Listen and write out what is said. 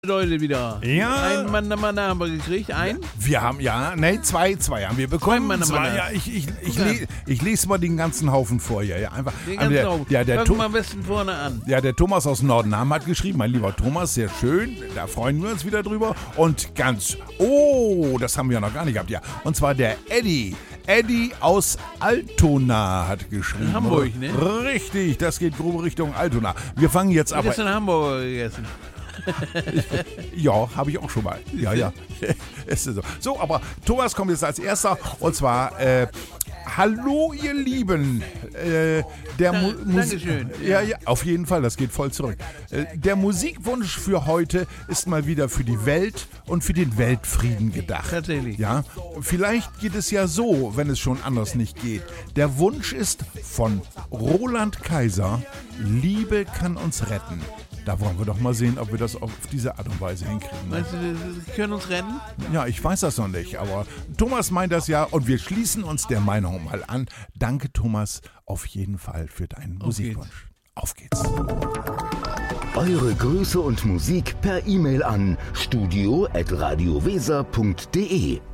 Leute wieder. Ja. Ein Mann haben wir gekriegt. Wir haben, zwei haben wir bekommen. Mann. Ja, ich lese mal den ganzen Haufen vor. Ja, einfach. Den ganzen Haufen. Fangen wir am besten vorne an. Ja, der Thomas aus Nordenham hat geschrieben, mein lieber Thomas, sehr schön, da freuen wir uns wieder drüber. Und das haben wir ja noch gar nicht gehabt, ja. Und zwar der Eddie aus Altona hat geschrieben. In Hamburg, ne? Richtig, das geht grob Richtung Altona. Wir fangen jetzt aber... Du hast in Hamburg gegessen. Ja, habe ich auch schon mal. Ja. Es ist so. So, aber Thomas kommt jetzt als erster. Und zwar, hallo ihr Lieben. Dankeschön. Ja, auf jeden Fall, das geht voll zurück. Der Musikwunsch für heute ist mal wieder für die Welt und für den Weltfrieden gedacht. Tatsächlich. Ja, vielleicht geht es ja so, wenn es schon anders nicht geht. Der Wunsch ist von Roland Kaiser, Liebe kann uns retten. Da wollen wir doch mal sehen, ob wir das auf diese Art und Weise hinkriegen. Meinst du, wir können uns retten? Ja, ich weiß das noch nicht, aber Thomas meint das ja und wir schließen uns der Meinung mal an. Danke, Thomas, auf jeden Fall für deinen Musikwunsch. Auf geht's. Eure Grüße und Musik per E-Mail an studio@radioweser.de